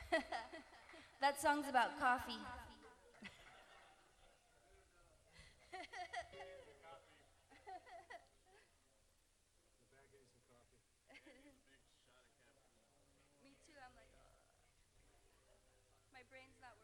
That song's about coffee. Me too. I'm like, my brain's not